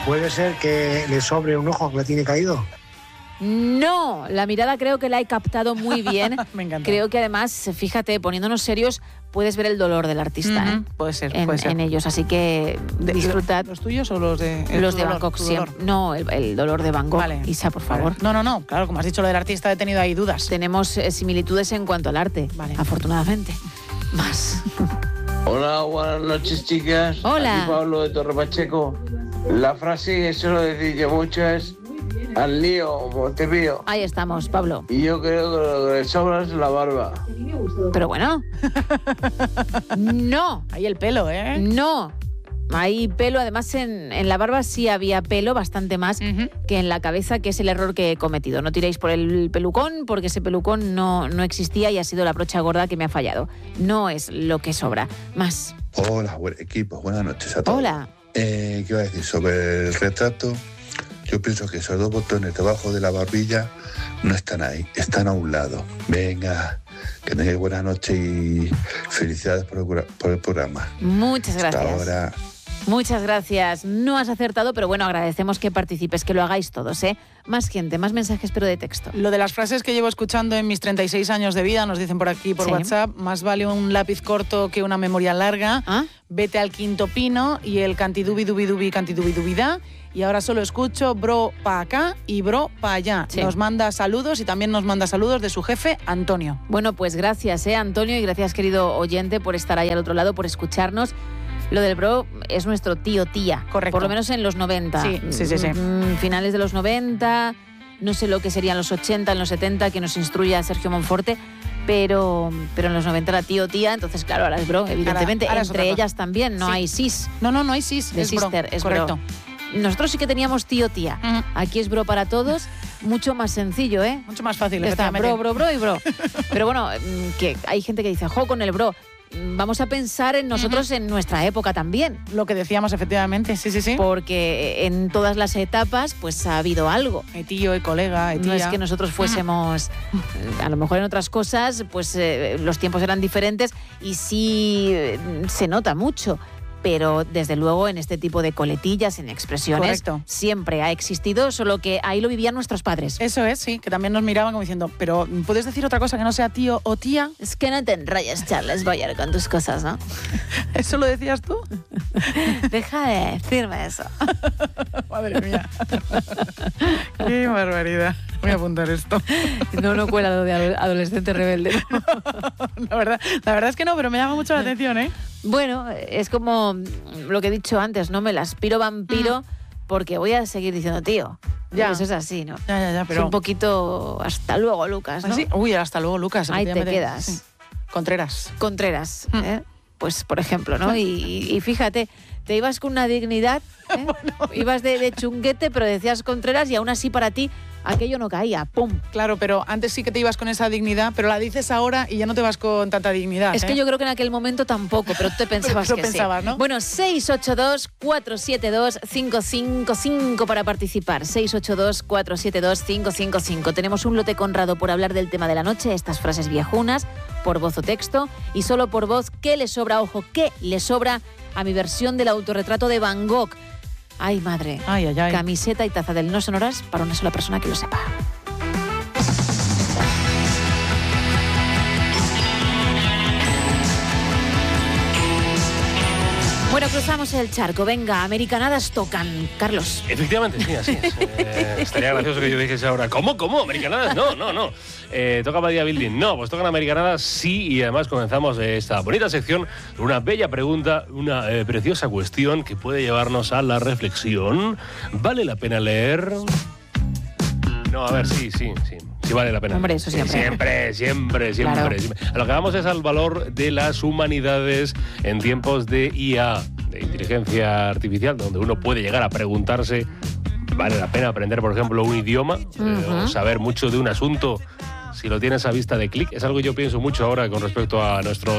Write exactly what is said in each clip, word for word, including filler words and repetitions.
¿Puede ser que le sobre un ojo que le tiene caído? No, la mirada creo que la he captado muy bien. Me encanta. Creo que además, fíjate, poniéndonos serios, puedes ver el dolor del artista, Uh-huh. ¿eh? Puede ser, en, puede ser. en ellos, así que De- disfrutad. ¿Los tuyos o los de eh, Los tu de dolor, Bangkok tu siempre. dolor? No, el, el dolor de Bangkok. Vale. Isa, por Vale. favor. No, no, no. Claro, como has dicho lo del artista, he tenido ahí dudas. Tenemos eh, similitudes en cuanto al arte, Vale. afortunadamente. Más. Hola, buenas noches, chicas. Hola. Aquí Pablo de Torre Pacheco. La frase que suelo decir yo mucho es al lío, Montepío. Ahí estamos, Pablo. Y yo creo que lo que le sobra es la barba. Pero bueno. No, Ahí el pelo, ¿eh? no. Hay pelo, además en, en la barba sí había pelo, bastante más Ujú. que en la cabeza, que es el error que he cometido. No tiréis por el pelucón, porque ese pelucón no, no existía y ha sido la brocha gorda que me ha fallado. No es lo que sobra. Más. Hola, buen equipo, buenas noches a todos. Hola. Eh, ¿Qué iba a decir? Sobre el retrato, yo pienso que esos dos botones debajo de la barbilla no están ahí, están a un lado. Venga, que tengáis buena noche y felicidades por el, por el programa. Muchas gracias. Hasta ahora. Muchas gracias. No has acertado, pero bueno, agradecemos que participes, que lo hagáis todos, ¿eh? Más gente, más mensajes, pero de texto. Lo de las frases que llevo escuchando en mis treinta y seis años de vida, nos dicen por aquí, por Sí. WhatsApp, más vale un lápiz corto que una memoria larga, ¿Ah? vete al quinto pino y el cantidubi dubi dubi cantidubi dubi da. Y ahora solo escucho bro pa acá y bro pa allá. Sí. Nos manda saludos y también nos manda saludos de su jefe, Antonio. Bueno, pues gracias, ¿eh, Antonio? Y gracias, querido oyente, por estar ahí al otro lado, por escucharnos. Lo del bro es nuestro tío-tía. Correcto. Por lo menos en los noventa. Sí, sí, sí, sí. Mm, finales de los noventa, no sé lo que serían los ochenta, en los setenta, que nos instruya Sergio Monforte, pero, pero en los noventa era tío-tía, entonces claro, ahora es bro, evidentemente. ahora es Entre otra cosa. ellas también, no Sí. hay sis. No, no, no hay sis, De es bro. sister, es Correcto. bro. Nosotros sí que teníamos tío-tía. Ujú. Aquí es bro para todos, mucho más sencillo, ¿eh? Mucho más fácil, Ya está, efectivamente. bro, bro, bro y bro. Pero bueno, mm, que hay gente que dice, jo, con el bro. Mm, Vamos a pensar en nosotros en nuestra época también, Lo que decíamos, efectivamente, sí, sí, sí. porque en todas las etapas pues ha habido algo. Eh, tío, eh, colega, eh, tía. No es que nosotros fuésemos, eh, a lo mejor en otras cosas, pues eh, los tiempos eran diferentes y sí eh, se nota mucho. Pero desde luego en este tipo de coletillas, en expresiones, Correcto. siempre ha existido, solo que ahí lo vivían nuestros padres. Eso es, sí, que también nos miraban como diciendo, pero ¿puedes decir otra cosa que no sea tío o tía? Es que no te enrolles, Charles Boyer, con tus cosas, ¿no? ¿Eso lo decías tú? Deja de decirme eso. Madre mía. Qué barbaridad. Voy a apuntar esto. No, no cuela lo de ado- adolescente rebelde. La verdad, la verdad es que no, pero me llama mucho la atención, ¿eh? Bueno, es como lo que he dicho antes, ¿no? Me la aspiro vampiro porque voy a seguir diciendo tío. Ya. Eso es así, ¿no? Ya, ya, ya, Es pero... un poquito hasta luego, Lucas, ¿no? ¿Ah, sí? Uy, hasta luego, Lucas. Ahí te efectivamente. quedas. Sí. Contreras. Contreras, Mm. ¿eh? Pues, por ejemplo, ¿no? Y, y fíjate, te ibas con una dignidad, ¿eh? Ibas de, de chunguete, pero decías Contreras y aún así para ti aquello no caía. ¡Pum! Claro, pero antes sí que te ibas con esa dignidad, pero la dices ahora y ya no te vas con tanta dignidad. Es que ¿eh? yo creo que en aquel momento tampoco, pero tú te pensabas Pero que pensabas, sí. ¿no? Bueno, seis ocho dos, cuatro siete dos, cinco cinco cinco para participar. seis ocho dos, cuatro siete dos, cinco cinco cinco. Tenemos un lote Conrado por hablar del tema de la noche, estas frases viejunas, por voz o texto, y solo por voz, ¿qué le sobra? Ojo, ¿qué le sobra a mi versión del autorretrato de Van Gogh? Ay, madre. Ay, ay, ay. Camiseta y taza del No Sonoras para una sola persona que lo sepa. Bueno, cruzamos el charco. Venga, americanadas tocan. Carlos. Efectivamente, sí, así es. Eh, estaría gracioso que yo dijese ahora, ¿cómo, cómo? ¿Americanadas? No, no, no. Eh, ¿Toca Badía Building? No, pues tocan americanadas, sí, y además comenzamos esta bonita sección con una bella pregunta, una eh, preciosa cuestión que puede llevarnos a la reflexión. ¿Vale la pena leer? No, a ver, sí, sí, sí. Sí vale la pena. Hombre, eso siempre. Sí, siempre, siempre, siempre, Claro. siempre. A lo que vamos es al valor de las humanidades en tiempos de I A, de inteligencia artificial, donde uno puede llegar a preguntarse, ¿vale la pena aprender, por ejemplo, un idioma? Uh-huh. Eh, o saber mucho de un asunto si lo tienes a vista de clic. Es algo que yo pienso mucho ahora con respecto a nuestros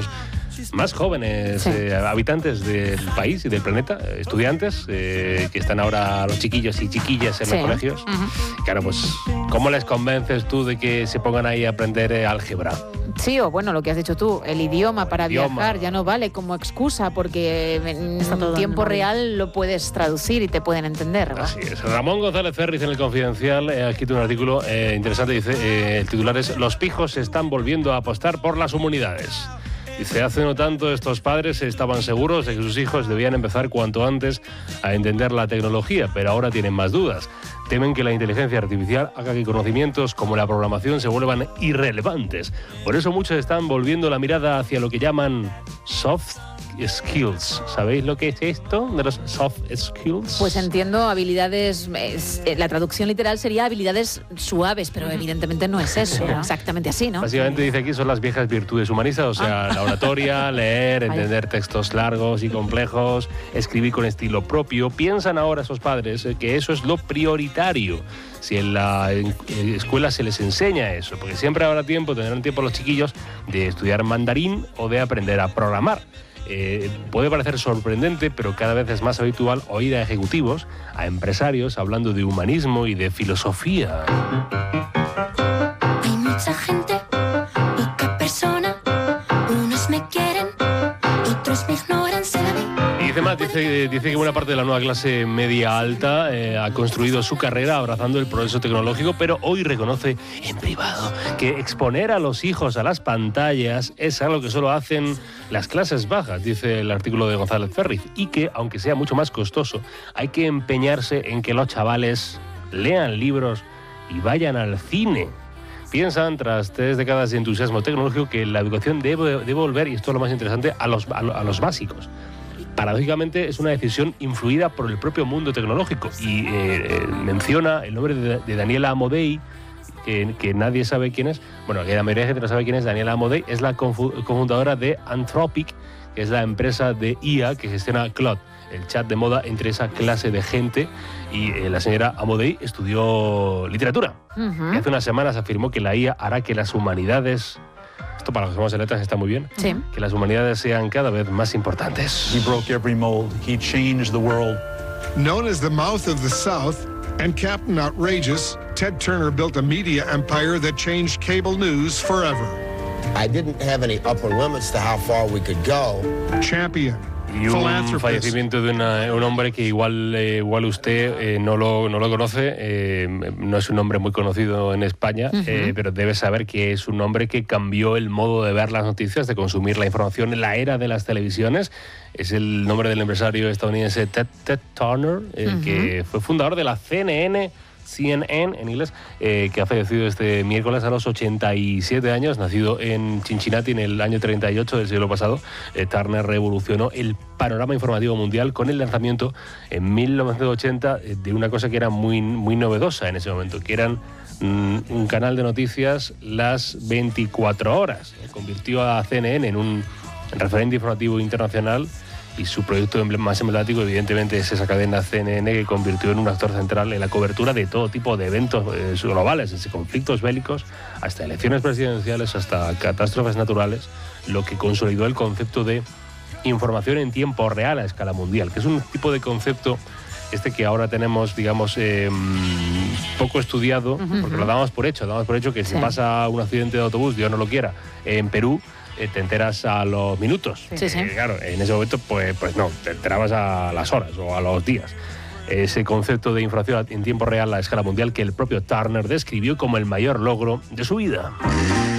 más jóvenes, Sí. eh, habitantes del país y del planeta, eh, estudiantes, eh, que están ahora los chiquillos y chiquillas en Sí. los colegios. Ujú. Claro, pues, ¿cómo les convences tú de que se pongan ahí a aprender eh, álgebra? Sí, o bueno, lo que has dicho tú, el idioma para Idioma. viajar ya no vale como excusa porque en Está todo en tiempo el móvil. real lo puedes traducir y te pueden entender. ¿no? Así es. Ramón González Ferriz en El Confidencial eh, ha escrito un artículo eh, interesante. Dice, eh, el titular es «Los pijos se están volviendo a apostar por las humanidades». Dice, hace no tanto estos padres estaban seguros de que sus hijos debían empezar cuanto antes a entender la tecnología, pero ahora tienen más dudas. Temen que la inteligencia artificial haga que conocimientos como la programación se vuelvan irrelevantes. Por eso muchos están volviendo la mirada hacia lo que llaman soft skills. ¿Sabéis lo que es esto de los soft skills? Pues entiendo habilidades, es- eh, la traducción literal sería habilidades suaves, pero evidentemente no es eso, ¿no? Exactamente así, ¿no? Básicamente dice aquí son las viejas virtudes humanistas, o sea, la oratoria, leer, Vaya. entender textos largos y complejos, escribir con estilo propio. Piensan ahora esos padres eh, que eso es lo prioritario. Si en la en- en escuela se les enseña eso, porque siempre habrá tiempo, tendrán tiempo los chiquillos de estudiar mandarín o de aprender a programar. Eh, puede parecer sorprendente, pero cada vez es más habitual oír a ejecutivos, a empresarios hablando de humanismo y de filosofía. Hay mucha gente, poca persona. Unos me quieren, otros me ignoran, se la ven. Y dice más, dice, dice que buena parte de la nueva clase media alta eh, ha construido su carrera abrazando el progreso tecnológico, pero hoy reconoce en privado que exponer a los hijos a las pantallas es algo que solo hacen las clases bajas, dice el artículo de González Ferriz, y que, aunque sea mucho más costoso, hay que empeñarse en que los chavales lean libros y vayan al cine. Piensan, tras tres décadas de entusiasmo tecnológico, que la educación debe, debe volver, y esto es lo más interesante, a los, a lo- a los básicos. Paradójicamente es una decisión influida por el propio mundo tecnológico y eh, eh, menciona el nombre de, de Daniela Amodei, que, que nadie sabe quién es. Bueno, que la mayoría de gente no sabe quién es. Daniela Amodei es la confu- cofundadora de Anthropic, que es la empresa de I A que gestiona Claude, el chat de moda entre esa clase de gente. Y eh, la señora Amodei estudió literatura. Ujú. Y hace unas semanas afirmó que la I A hará que las humanidades, esto para los que somos letras está muy bien, Sí. que las humanidades sean cada vez más importantes. He broke every mold. He changed the world. Known as the mouth of the South and Captain Outrageous, Ted Turner built a media empire that changed cable news forever. I didn't have any upper limits to how far we could go. Champion, Y un philanthropist, fallecimiento de una- un hombre que igual, eh, igual usted eh, no, lo, no lo conoce, eh, no es un hombre muy conocido en España, eh, pero debe saber que es un hombre que cambió el modo de ver las noticias, de consumir la información en la era de las televisiones. Es el nombre del empresario estadounidense Ted, Ted Turner, eh, que fue fundador de la C N N, C N N en inglés, eh, que ha fallecido este miércoles a los ochenta y siete años, nacido en Cincinnati en el año treinta y ocho del siglo pasado. Eh, Turner revolucionó el panorama informativo mundial con el lanzamiento en mil novecientos ochenta eh, de una cosa que era muy, muy novedosa en ese momento, que eran mm, un canal de noticias las veinticuatro horas. Eh, Convirtió a C N N en un referente informativo internacional. Y su proyecto emble- más emblemático, evidentemente, es esa cadena C N N que convirtió en un actor central en la cobertura de todo tipo de eventos eh, globales, desde conflictos bélicos hasta elecciones presidenciales, hasta catástrofes naturales, lo que consolidó el concepto de información en tiempo real a escala mundial, que es un tipo de concepto este que ahora tenemos, digamos, eh, poco estudiado, porque lo damos por hecho, damos por hecho que si Sí. pasa un accidente de autobús, Dios no lo quiera, en Perú, eh, te enteras a los minutos. Sí, sí. Eh, claro, en ese momento, pues, pues no, te enterabas a las horas o a los días. Ese concepto de información en tiempo real a escala mundial que el propio Turner describió como el mayor logro de su vida.